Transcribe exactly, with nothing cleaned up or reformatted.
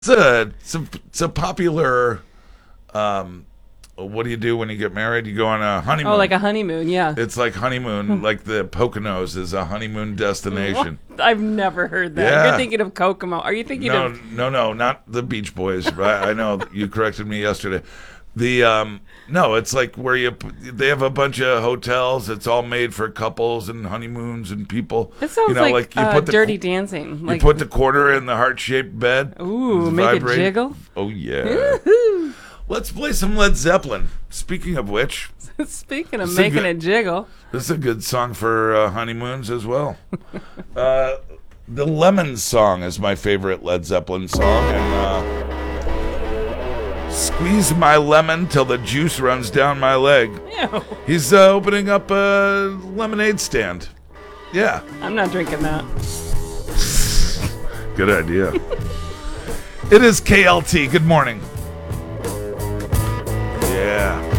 It's a it's a, it's a popular. Um, what do you do when you get married? You go on a honeymoon. Oh, like a honeymoon, yeah. It's like honeymoon, like the Poconos is a honeymoon destination. What? I've never heard that. Yeah. You're thinking of Kokomo. Are you thinking No, of... no, no, not the Beach Boys. I, I know you corrected me yesterday. The um, no, it's like where you they have a bunch of hotels. It's all made for couples and honeymoons and people. It sounds you know, like, like you uh, put the, Dirty Dancing. You Like, put the quarter in the heart-shaped bed. ooh, It's make it vibrating. jiggle. Oh yeah. Let's play some Led Zeppelin. Speaking of which, Speaking of This is a making good- it jiggle. this is a good song for uh, honeymoons as well. uh, the Lemons song is my favorite Led Zeppelin song, and uh, squeeze my lemon till the juice runs down my leg. Ew. He's uh, opening up a lemonade stand. Yeah, I'm not drinking that. good idea. It is K L T. Good morning. Yeah.